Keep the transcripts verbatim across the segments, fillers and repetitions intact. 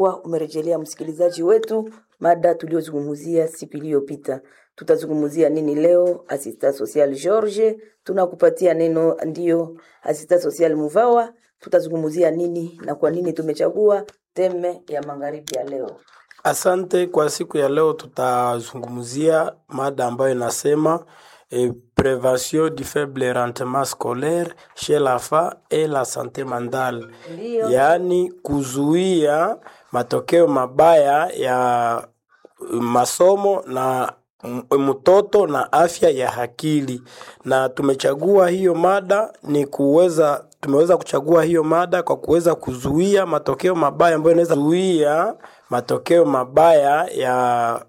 Kwa umerejelea msikilizaji wetu mada tuliozungumzia siku iliyopita. Tutazungumzia nini leo? Assistant social George, tunakupatia neno ndio assistant social Muvawa. Tutazungumzia nini na kwa nini tumechagua teme ya magharibi ya leo? Asante. Kwa siku ya leo tutazungumzia mada ambayo inasema eh, prévention du faible rendement scolaire chez l'enfant et la santé mentale. Ndio. Yaani kuzuia matokeo mabaya ya masomo na m- mtoto na afya ya akili. Na tumechagua hiyo mada ni kuweza tumeweza kuchagua hiyo mada kwa kuweza kuzuia matokeo mabaya ambayo inaweza kuzuia matokeo mabaya ya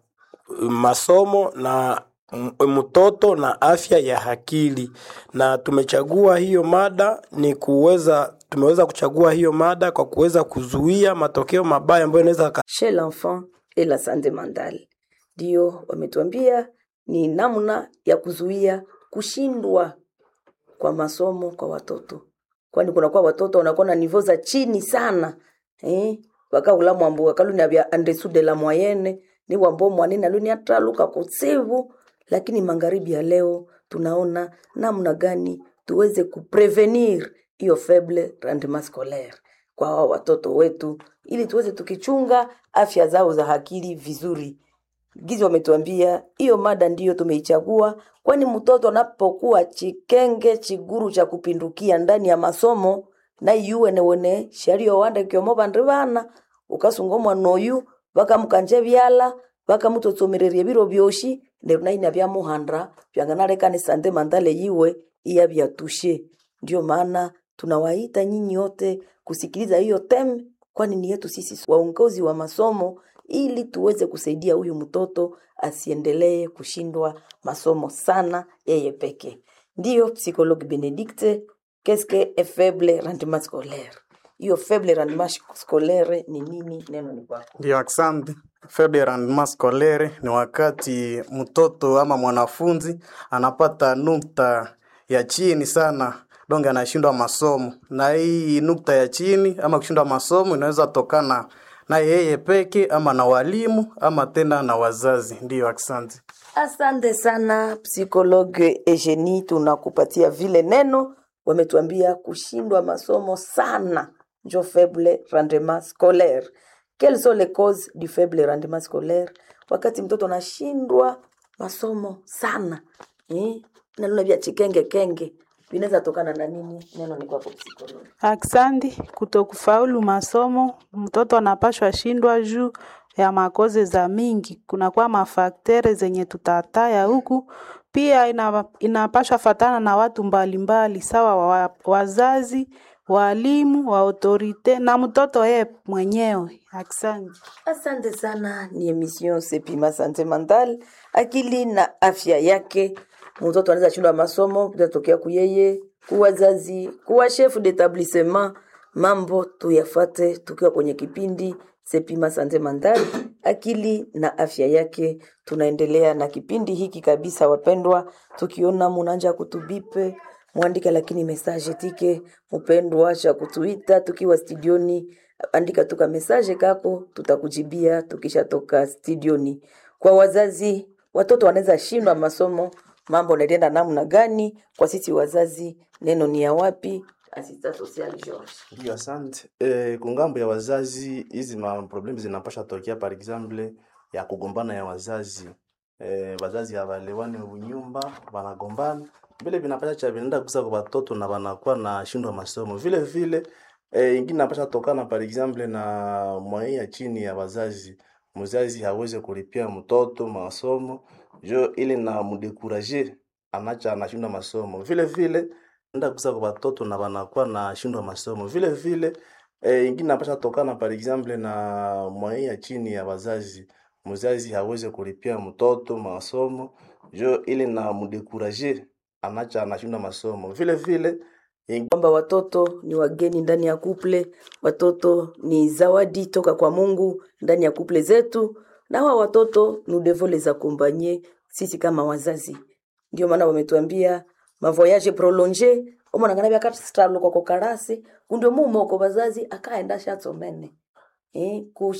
masomo na m- mtoto na afya ya akili. Na tumechagua hiyo mada ni kuweza tumeweza kuchagua hiyo mada kwa kuweza kuzuia matokeo mabaya ambayo inaweza Chez l'enfant et la santé mentale. Ndio wametuambia ni namna ya kuzuia kushindwa kwa masomo kwa watoto. Kwani kuna kwa watoto wanakuwa na niveau za chini sana. Eh? Waka ula mwambo wakalu ni abia andesu de la moyenne ni wambo mwanene aluni atraluka kusevu, lakini magharibi ya leo tunaona namna gani tuweze kuprevenir hiyo faible rendement scolaire kwa hao watoto wetu ili tuweze tukichunga afya zao za akili vizuri. Gizi wametuambia hiyo mada ndiyo tumeichagua, kwani mtoto anapokuwa chikenge chiguru cha kupindukia ndani ya masomo na yuwe newone shario wanda kyomo bandrivana ukasungomwa noyu baka mukanje byala baka mutotsomererie biro byoshi ndio naina bya muhandra byanganale kane sande mandale yiwe iya byatushe. Ndio maana tunawaita nyinyi wote kusikiliza hiyo tem, kwani ni yetu sisi waongozi wa masomo ili tuweze kusaidia huyu mtoto asiendelee kushindwa masomo sana yeye peke. Ndio psychologue Benedicte, qu'est-ce que est faible rendement scolaire? Hiyo faible rendement scolaire ni nini? Neno ni kwako. Ndio, asante. Faible rendement scolaire ni wakati mtoto ama mwanafunzi anapata nukta ya chini sana, donge anashindwa masomo. Na hii nukta ya chini ama kushindwa masomo inaweza tokana na yeye peke ama na walimu ama tena na wazazi. Ndio, asante. Asante sana psychologue Eugenie, tunakupatia vile neno. Wametuambia kushindwa masomo sana njo faible rendement scolaire. Quelles sont les causes du faible rendement scolaire? Wakati mtoto anashindwa masomo sana eh, na luna vya chikenge kenge vinaweza tokana na nini? Neno ni kwako psychologue. Aksandi, kutokufaulu masomo, mtoto anapashwa shindwa juu ya makoze za mingi. Kuna kwa mafaktere zenye tutataya huku, pia ina, inapashwa fatana na watu mbalimbali, sawa wa, wazazi, walimu, wa autorite na mtoto yeye mwenyewe. Aksandi. Asante sana, ni emission Sepima Sante Mental, akili na afya yake. Mtoto anaweza shindwa masomo, kutatokea kuyeye, kuwazazi, kuwa chef d'établissement. Mambo tuyafate tukiwa kwenye kipindi Sepima Sante Mental, akili na afya yake. Tunaendelea na kipindi hiki kabisa wapendwa, tukiona munanja kutubipe muandike, lakini message tike mpendwa acha kutuita tukiwa studioni, andika tuka message kako tutakujibia tukishatoka studioni. Kwa wazazi, watoto wanaweza shindwa masomo, mambo yanaenda namna gani? Kwa sisi wazazi, neno ni ya wapi? Assistant social George. Ndio, asante. Eh, kungambo ya wazazi hizi ma problem zinapasha tokea, par exemple ya kugombana ya wazazi. Eh, wazazi hawaelewani unyumba, wanagombana. Vile vinapasha cha vinaenda kusa kwa watoto na wanakuwa na shindwa masomo. Vile vile eh, ingine napasha tokana par exemple na mwai ya chini ya wazazi. Mzazi hawezi kulipia mtoto masomo, jo ile na mdekuraje anacha anashindwa masomo. Vile vile nenda kusa kwa watoto na wanakuwa na shindwa masomo. Vile vile eh, ingine napasha tokana par exemple na mwai ya chini ya wazazi. Mzazi hawezi kulipia mtoto masomo, jo ile na mdekuraje anacha anashindwa masomo. Vile vile kwamba watoto ni wageni ndani ya kuple, watoto ni zawadi toka kwa Mungu ndani ya kuple zetu, na hawa watoto nous devons les accompagner sisi kama wazazi. Ndio maana wametuambia ma voyage prolongé, omona ngana bya katstalo kwa karasi, ndio mumo kwa wazazi akaenda shatsomene. Eh,